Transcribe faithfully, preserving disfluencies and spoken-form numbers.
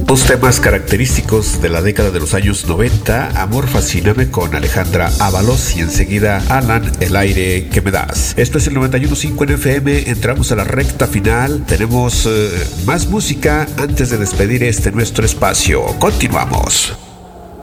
Dos temas característicos de la década de los años noventa, Amor Fascíname con Alejandra Ábalos y enseguida Alan, El aire que me das. Esto es el noventa y uno punto cinco en F M, entramos a la recta final, tenemos eh, más música antes de despedir este nuestro espacio. Continuamos.